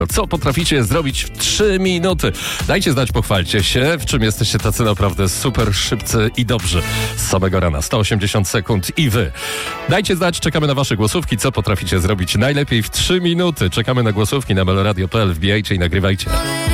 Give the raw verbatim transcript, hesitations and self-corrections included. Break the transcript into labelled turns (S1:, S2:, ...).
S1: Co potraficie zrobić w trzy minuty? Dajcie znać, pochwalcie się, w czym jesteście tacy naprawdę super szybcy i dobrzy. Z samego rana, sto osiemdziesiąt sekund i wy. Dajcie znać, czekamy na wasze głosówki, co potraficie zrobić najlepiej w trzy minuty. Czekamy na głosówki na meloradio kropka p l, wbijajcie i nagrywajcie.